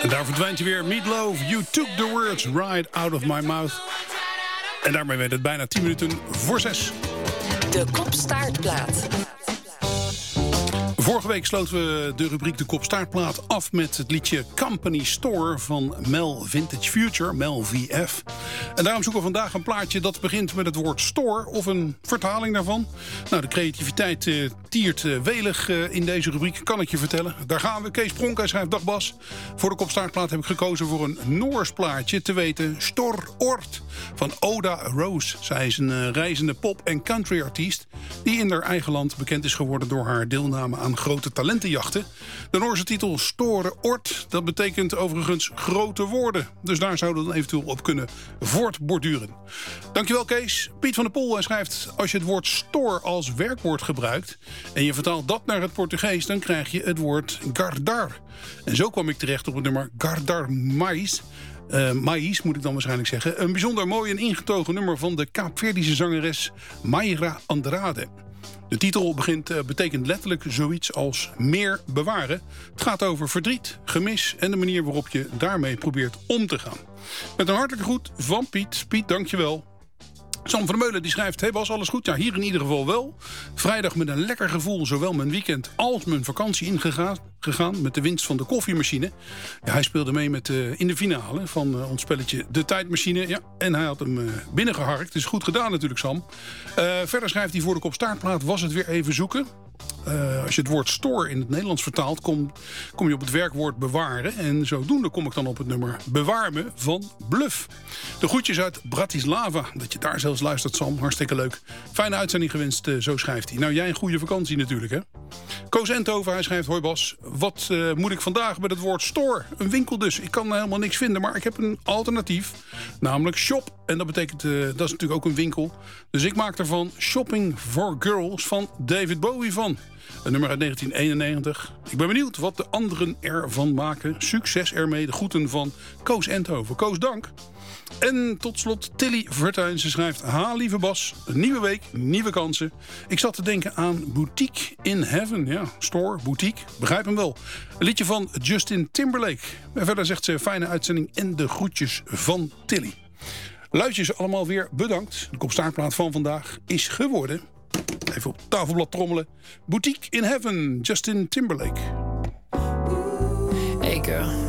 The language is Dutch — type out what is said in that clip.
En daar verdwijnt hij weer. Meatloaf, You Took the Words Right Out of My Mouth. En daarmee werd het bijna 10 minuten voor 6. De Kop-Staartplaat. Vorige week sloten we de rubriek De Kop-Staartplaat af met het liedje Company Store van Mel Vintage Future, Mel VF. En daarom zoeken we vandaag een plaatje dat begint met het woord store of een vertaling daarvan. Nou, de creativiteit tiert welig in deze rubriek, kan ik je vertellen. Daar gaan we. Kees Pronk, hij schrijft: Dag Bas. Voor de Kop-Staartplaat heb ik gekozen voor een Noors plaatje, te weten Stor Ort van Oda Rose. Zij is een reizende pop- en countryartiest die in haar eigen land bekend is geworden door haar deelname aan grote talentenjachten. De Noorse titel Store Ort, dat betekent overigens grote woorden. Dus daar zouden we dan eventueel op kunnen voortborduren. Dankjewel Kees. Piet van der Poel, hij schrijft: als je het woord store als werkwoord gebruikt en je vertaalt dat naar het Portugees, dan krijg je het woord guardar. En zo kwam ik terecht op het nummer Guardar Mais. Maïs moet ik dan waarschijnlijk zeggen. Een bijzonder mooi en ingetogen nummer van de Kaapverdische zangeres Mayra Andrade. De titel betekent letterlijk zoiets als meer bewaren. Het gaat over verdriet, gemis en de manier waarop je daarmee probeert om te gaan. Met een hartelijke groet van Piet. Piet, dankjewel. Sam van der Meulen die schrijft: Hey Bas, alles goed? Ja, hier in ieder geval wel. Vrijdag met een lekker gevoel zowel mijn weekend als mijn vakantie ingegaan met de winst van de koffiemachine. Ja, hij speelde mee in de finale van ons spelletje De Tijdmachine. Ja, en hij had hem binnengeharkt. Dus goed gedaan natuurlijk, Sam. Verder schrijft hij: voor de Kop-Staartplaat was het weer even zoeken. Als je het woord store in het Nederlands vertaalt, kom je op het werkwoord bewaren. En zodoende kom ik dan op het nummer Bewaar me van Bluff. De groetjes uit Bratislava. Dat je daar zelfs luistert, Sam. Hartstikke leuk. Fijne uitzending gewenst, zo schrijft hij. Nou, jij een goede vakantie natuurlijk, hè? Koos Enthoven, hij schrijft: Hoi Bas, wat moet ik vandaag met het woord store? Een winkel dus. Ik kan helemaal niks vinden, maar ik heb een alternatief. Namelijk shop. En dat betekent, dat is natuurlijk ook een winkel. Dus ik maak ervan Shopping for Girls van David Bowie van. Een nummer uit 1991. Ik ben benieuwd wat de anderen ervan maken. Succes ermee. De groeten van Koos Enthoven. Koos, dank. En tot slot Tilly Vertuin. Ze schrijft: Ha, lieve Bas, een nieuwe week, nieuwe kansen. Ik zat te denken aan Boutique in Heaven. Ja, store, boutique, begrijp hem wel. Een liedje van Justin Timberlake. En verder zegt ze: fijne uitzending en de groetjes van Tilly. Luidjes allemaal weer bedankt. De Kop-Staartplaat van vandaag is geworden, even op tafelblad trommelen, Boutique in Heaven, Justin Timberlake. Hey girl,